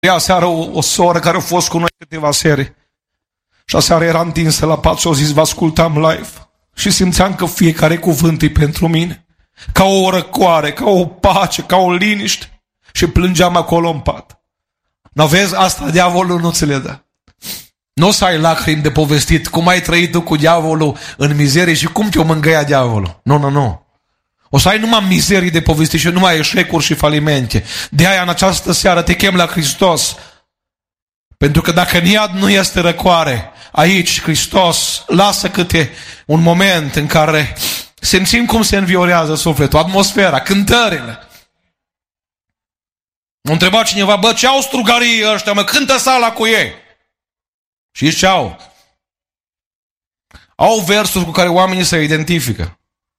Ea seară o soră care a fost cu noi câteva serii. Și aseară era întinsă la pat și a zis, vă ascultam live. Și simțeam că fiecare cuvânt e pentru mine. Ca o răcoare, ca o pace, ca o liniște. Și plângeam acolo în pat. Dar vezi, asta diavolul nu ți le dă. Nu o să ai lacrimi de povestit cum ai trăit tu cu diavolul în mizerie și cum te-o mângâia diavolul. Nu. O să ai numai mizerii de povestit și numai eșecuri și falimente. De aia în această seară te chem la Hristos. Pentru că dacă în iad nu este răcoare, aici Hristos lasă câte un moment în care simțim cum se înviorează sufletul, atmosfera, cântările. M-a întrebat cineva, ce au strugarii ăștia, cântă sala cu ei. Și ce au? Au versuri cu care oamenii se identifică.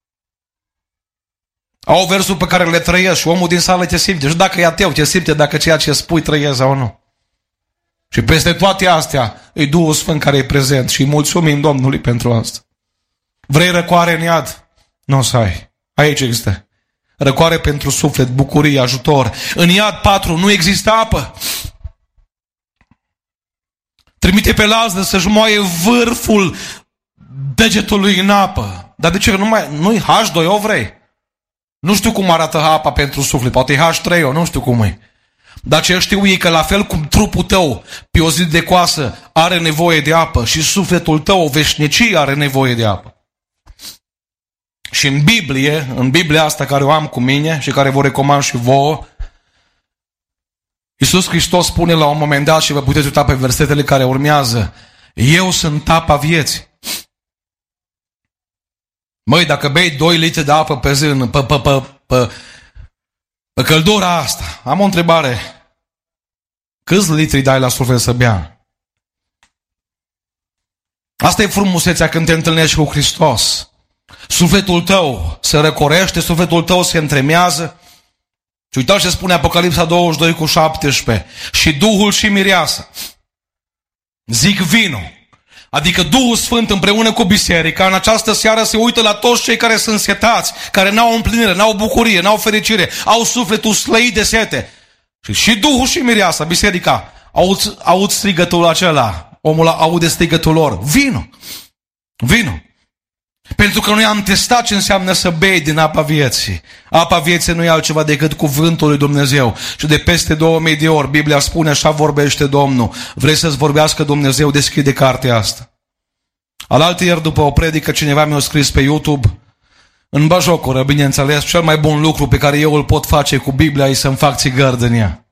Au versuri pe care le trăiesc și omul din sală te simte. Și dacă e ateu, te simte dacă ceea ce spui trăiesc sau nu. Și peste toate astea e Duhul Sfânt care e prezent și îi mulțumim Domnului pentru asta. Vrei răcoare în iad? Nu o să ai. Aici există. Răcoare pentru suflet, bucurie, ajutor. În iad 4 nu există apă. Trimite pe Lazar să-și moaie vârful degetului în apă. Dar de ce? Nu-i H2O vrei? Nu știu cum arată apa pentru suflet. Poate e H3O, nu știu cum e. Dar ce știu e că la fel cum trupul tău pe o zi de coasă are nevoie de apă și sufletul tău, o veșnicie, are nevoie de apă. Și în Biblia asta care o am cu mine și care vă recomand și vouă, Iisus Hristos spune la un moment dat, și vă puteți uita pe versetele care urmează, eu sunt apa vieții. Măi, dacă bei 2 litri de apă pe zi pe căldura asta, am o întrebare. Câți litri dai la suflet să bea? Asta e frumusețea când te întâlnești cu Hristos. Sufletul tău se răcorește, sufletul tău se întremează. Și uitați ce spune Apocalipsa 22:17. Și Duhul și mireasa zic vino. Adică Duhul Sfânt împreună cu biserica în această seară se uită la toți cei care sunt setați, care n-au împlinire, n-au bucurie, n-au fericire, au sufletul slăit de sete. Și Duhul și mireasa, biserica, aud strigătul acela. Omul aude strigătul lor. Vino! Vino! Pentru că noi am testat ce înseamnă să bei din apa vieții. Apa vieții nu e altceva decât cuvântul lui Dumnezeu. Și de peste 2000 de ori Biblia spune, așa vorbește Domnul. Vrei să-ți vorbească Dumnezeu? Deschide cartea asta. Alaltăieri, după o predică, cineva mi-a scris pe YouTube, în bajocură, bineînțeles, cel mai bun lucru pe care eu îl pot face cu Biblia e să-mi fac țigări din ea.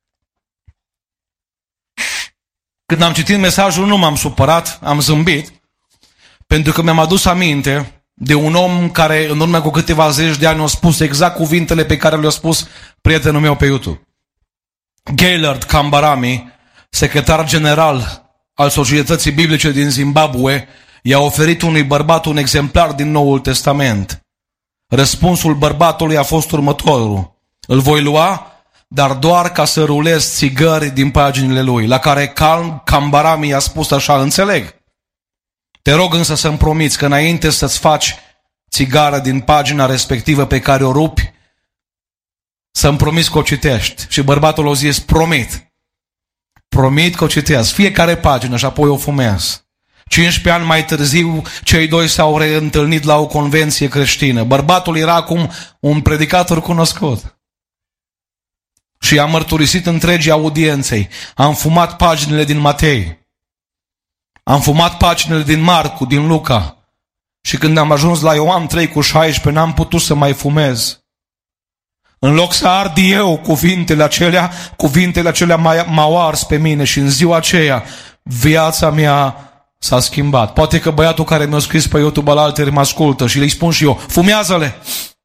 Când am citit mesajul, nu m-am supărat, am zâmbit, pentru că mi-am adus aminte de un om care în urmă cu câteva zeci de ani a spus exact cuvintele pe care le-a spus prietenul meu pe YouTube. Gaylord Kambarami, secretar general al Societății Biblice din Zimbabwe, i-a oferit unui bărbat un exemplar din Noul Testament. Răspunsul bărbatului a fost următorul. Îl voi lua, dar doar ca să rulez țigări din paginile lui. La care Kambarami i-a spus așa, înțeleg. Te rog însă să-mi promiți că înainte să-ți faci țigară din pagina respectivă pe care o rupi, să-mi promiți că o citești. Și bărbatul a zis, promit. Promit că o citesc. Fiecare pagină și apoi o fumez. 15 ani mai târziu, cei doi s-au reîntâlnit la o convenție creștină. Bărbatul era acum un predicator cunoscut. Și a mărturisit întregii audienței. Am fumat paginile din Matei. Am fumat paginile din Marcu, din Luca. Și când am ajuns la Ioan 3:16, n-am putut să mai fumez. În loc să ard eu cuvintele acelea m-au ars pe mine și în ziua aceea viața mea s-a schimbat. Poate că băiatul care mi-a scris pe YouTube alaltăieri mă ascultă și le spun și eu, fumează-le!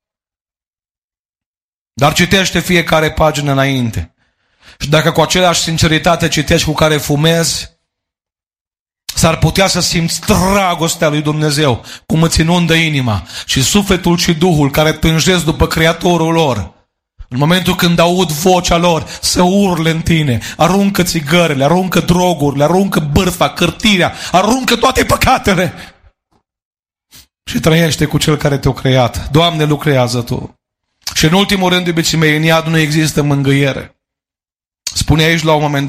Dar citește fiecare pagină înainte. Și dacă cu aceleași sinceritate citești cu care fumezi, s-ar putea să simți dragostea lui Dumnezeu, cum îți inundă inima și sufletul și Duhul care tânjesc după Creatorul lor. În momentul când aud vocea lor, să urle în tine, aruncă țigările, aruncă drogurile, aruncă bârfa, cârtirea, aruncă toate păcatele și trăiește cu Cel care te-a creat. Doamne, lucrează Tu. Și în ultimul rând, iubiții mei, în iad nu există mângâiere. Spune aici la un moment